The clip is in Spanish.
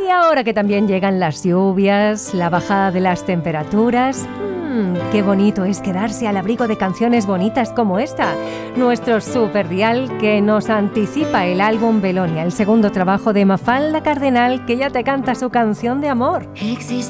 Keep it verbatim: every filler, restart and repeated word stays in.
Y ahora que también llegan las lluvias, la bajada de las temperaturas, mmm, qué bonito es quedarse al abrigo de canciones bonitas como esta. Nuestro superdial que nos anticipa el álbum Belonia, el segundo trabajo de Mafalda Cardenal, que ya te canta su canción de amor. Existe